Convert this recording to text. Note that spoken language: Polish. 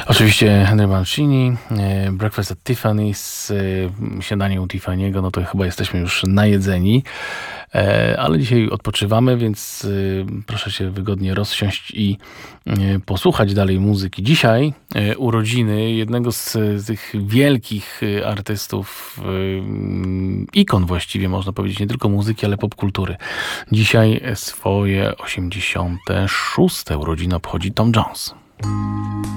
Oczywiście Henry Mancini, Breakfast at Tiffany's, śniadanie u Tiffany'ego, no to chyba jesteśmy już najedzeni, ale dzisiaj odpoczywamy, więc proszę się wygodnie rozsiąść i posłuchać dalej muzyki. Dzisiaj urodziny jednego z tych wielkich artystów, ikon właściwie można powiedzieć, nie tylko muzyki, ale popkultury. Dzisiaj swoje 86. urodziny obchodzi Tom Jones.